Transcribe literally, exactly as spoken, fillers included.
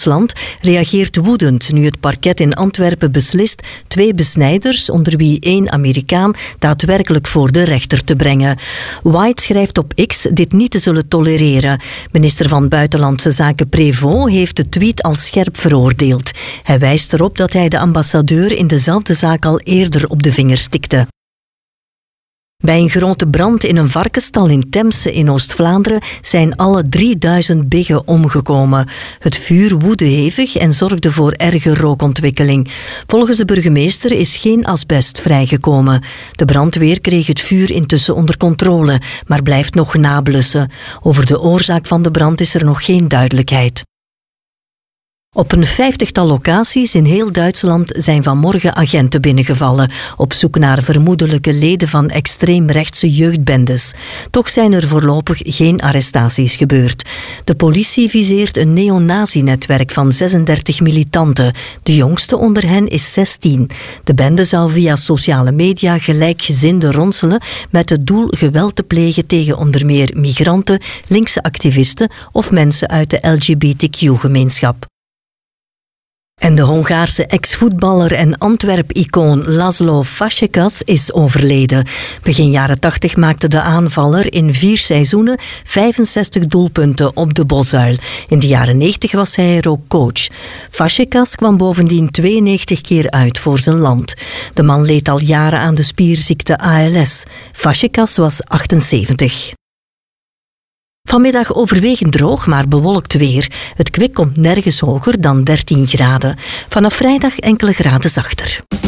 Duitsland reageert woedend nu het parket in Antwerpen beslist twee besnijders, onder wie één Amerikaan, daadwerkelijk voor de rechter te brengen. White schrijft op X dit niet te zullen tolereren. Minister van Buitenlandse Zaken Prévost heeft de tweet als scherp veroordeeld. Hij wijst erop dat hij de ambassadeur in dezelfde zaak al eerder op de vingers tikte. Bij een grote brand in een varkenstal in Temse in Oost-Vlaanderen zijn alle drieduizend biggen omgekomen. Het vuur woedde hevig en zorgde voor erge rookontwikkeling. Volgens de burgemeester is geen asbest vrijgekomen. De brandweer kreeg het vuur intussen onder controle, maar blijft nog nablussen. Over de oorzaak van de brand is er nog geen duidelijkheid. Op een vijftigtal locaties in heel Duitsland zijn vanmorgen agenten binnengevallen op zoek naar vermoedelijke leden van extreemrechtse jeugdbendes. Toch zijn er voorlopig geen arrestaties gebeurd. De politie viseert een neonazi-netwerk van zesendertig militanten. De jongste onder hen is zestien. De bende zou via sociale media gelijkgezinden ronselen met het doel geweld te plegen tegen onder meer migranten, linkse activisten of mensen uit de L G B T Q-gemeenschap. En de Hongaarse ex-voetballer en Antwerp-icoon Laszlo Fazekas is overleden. Begin jaren tachtig maakte de aanvaller in vier seizoenen vijfenzestig doelpunten op de Bosuil. In de jaren negentig was hij er ook coach. Fazekas kwam bovendien tweeënnegentig keer uit voor zijn land. De man leed al jaren aan de spierziekte A L S. Fazekas was achtenzeventig. Vanmiddag overwegend droog, maar bewolkt weer. Het kwik komt nergens hoger dan dertien graden. Vanaf vrijdag enkele graden zachter.